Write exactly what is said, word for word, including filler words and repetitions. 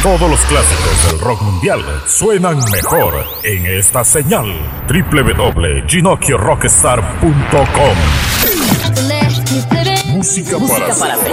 Todos los clásicos del rock mundial suenan mejor en esta señal. doble u doble u doble punto ginocchio rockstar punto com. Música, Música para, para